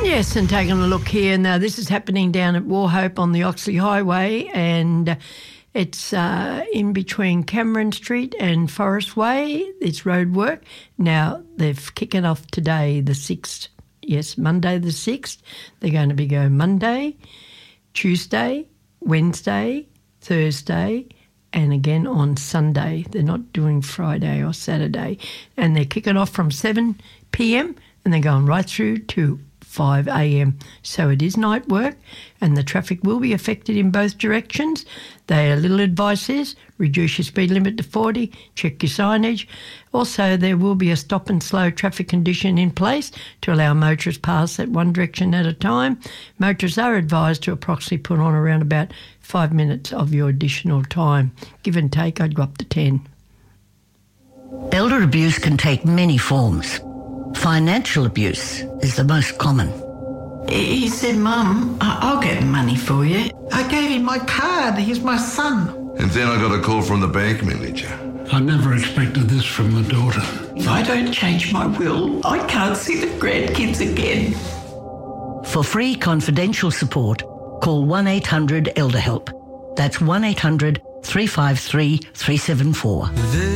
Yes, and taking a look here now, this is happening down at Wauchope on the Oxley Highway, and it's in between Cameron Street and Forest Way. It's road work. Now, they've kicking off today, the 6th. Yes, Monday the 6th. They're going to be going Monday, Tuesday, Wednesday, Thursday, and again on Sunday. They're not doing Friday or Saturday. And they're kicking off from 7 p.m. and they're going right through to 5 a.m. So it is night work and the traffic will be affected in both directions. Their little advice is reduce your speed limit to 40, check your signage. Also, there will be a stop and slow traffic condition in place to allow motorists pass at one direction at a time. Motorists are advised to approximately put on around about 5 minutes of your additional time. Give and take, I'd go up to 10. Elder abuse can take many forms. Financial abuse is the most common. He said, Mum, I'll get money for you. I gave him my card. He's my son. And then I got a call from the bank manager. I never expected this from my daughter. If I don't change my will, I can't see the grandkids again. For free confidential support, call 1-800-ELDER-HELP. That's 1-800-353-374.